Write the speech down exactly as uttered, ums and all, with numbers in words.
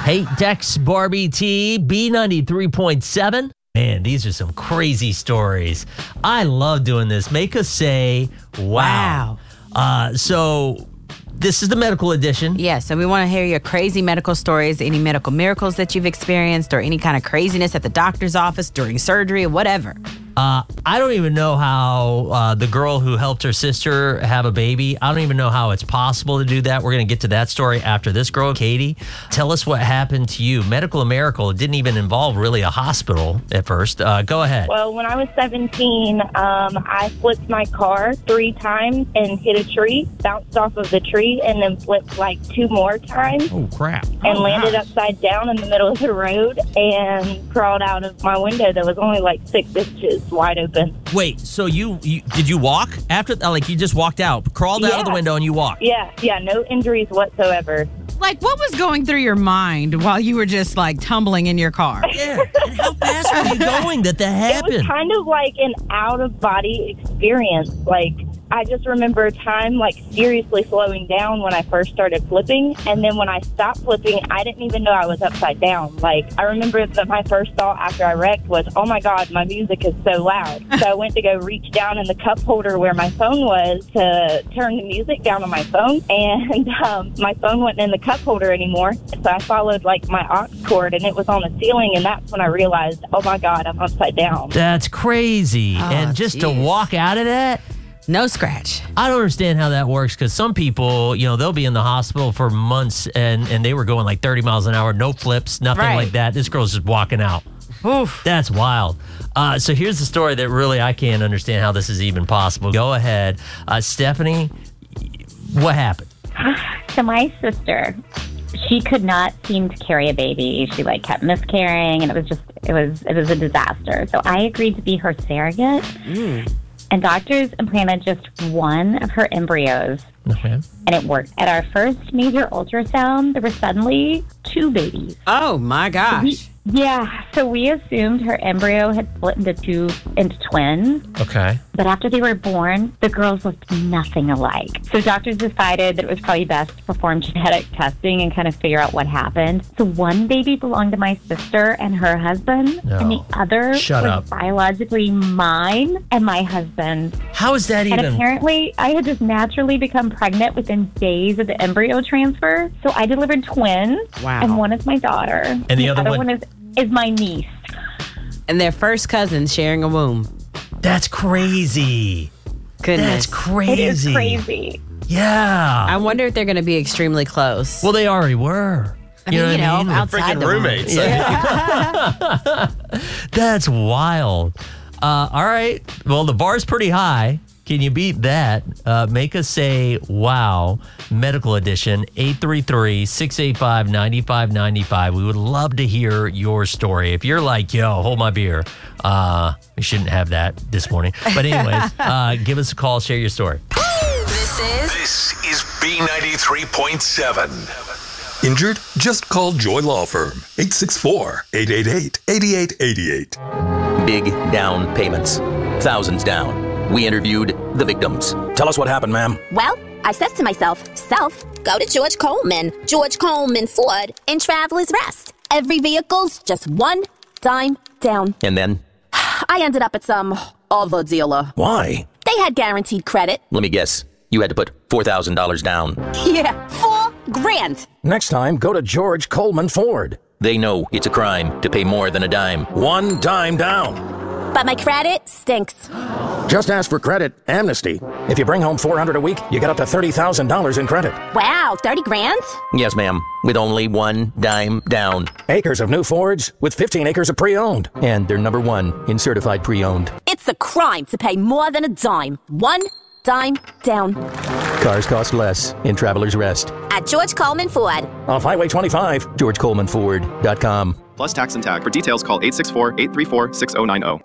Hey, Dex Barbie T, B ninety-three point seven. Man, these are some crazy stories. I love doing this. Make us say, wow. Wow. Uh, so this is the medical edition. Yeah, so we want to hear your crazy medical stories, any medical miracles that you've experienced, or any kind of craziness at the doctor's office during surgery or whatever. Uh, I don't even know how uh, the girl who helped her sister have a baby, I don't even know how it's possible to do that. We're going to get to that story after this girl, Katie. Tell us what happened to you. Medical miracle. It didn't even involve really a hospital at first. Uh, go ahead. Well, when I was seventeen, um, I flipped my car three times and hit a tree, bounced off of the tree, and then flipped like two more times. Oh, crap. And Oh, landed gosh. upside down in the middle of the road and crawled out of my window that was only like six inches wide open. Wait, so you, you did you walk after, uh, like you just walked out, crawled out of the Yeah. window and you walked? Yeah, yeah, no injuries whatsoever. Like, what was going through your mind while you were just, like, tumbling in your car? Yeah. And how fast were you going that that It was happened? kind of like an out-of-body experience. Like, I just remember time, like, seriously slowing down when I first started flipping. And then when I stopped flipping, I didn't even know I was upside down. Like, I remember that my first thought after I wrecked was, oh, my God, my music is so loud. So I went to go reach down in the cup holder where my phone was to turn the music down on my phone. And um, my phone wasn't in the cup holder anymore. So I followed, like, my aux cord, and it was on the ceiling. And that's when I realized, oh, my God, I'm upside down. That's crazy. Oh, and just to geez. walk out of that, No scratch. I don't understand how that works because some people, you know, they'll be in the hospital for months and, and they were going like thirty miles an hour, no flips, nothing Right. like that. This girl's just walking out. Oof. That's wild. Uh, so here's the story that really I can't understand how this is even possible. Go ahead. Uh, Stephanie, what happened? So my sister, she could not seem to carry a baby. She like kept miscarrying, and it was just it was it was a disaster. So I agreed to be her surrogate, and doctors implanted just one of her embryos, Okay. and it worked. At our first major ultrasound, there were suddenly two babies. Oh, my gosh. Yeah, so we assumed her embryo had split into two into twins. Okay. But after they were born, the girls looked nothing alike. So doctors decided that it was probably best to perform genetic testing and kind of figure out what happened. So one baby belonged to my sister and her husband, No. and the other Shut was up. biologically mine and my husband. How is that And even? apparently, I had just naturally become pregnant within days of the embryo transfer. So I delivered twins, Wow. and one is my daughter, and the other one- one is, is my niece. And their first cousin sharing a womb. That's crazy. Goodness. That's crazy. It is crazy. Yeah. I wonder if they're going to be extremely close. well, they already were. I mean, you, what know, I mean? outside Freaking the womb. roommates. Yeah. That's wild. Uh, all right. Well, the bar's pretty high. Can you beat that? Uh, make us say, wow, medical edition, eight three three, six eight five, nine five nine five. We would love to hear your story. If you're like, yo, hold my beer, uh, we shouldn't have that this morning. But anyways, uh, give us a call, share your story. This is This is B ninety-three point seven. Injured? Just call Joy Law Firm. eight six four, eight eight eight, eight eight eight eight. Big down payments. Thousands down. We interviewed the victims. Tell us what happened, ma'am. well, I says to myself, self, go to George Coleman, George Coleman Ford, in Travelers Rest. Every vehicle's just one dime down. And then, I ended up at some other dealer. why? They had guaranteed credit. Let me guess. You had to put four thousand dollars down. Yeah, four grand. Next time, go to George Coleman Ford. They know it's a crime to pay more than a dime. One dime down. But my credit stinks. Just ask for credit. Amnesty. If you bring home four hundred dollars a week, you get up to thirty thousand dollars in credit. Wow, thirty grand? Yes, ma'am. With only one dime down. Acres of new Fords with fifteen acres of pre-owned. And they're number one in certified pre-owned. It's a crime to pay more than a dime. One dime down. Cars cost less in Travelers Rest. At George Coleman Ford. Off Highway twenty-five. George Coleman Ford dot com. Plus tax and tag. For details, call eight six four, eight three four, six oh nine oh.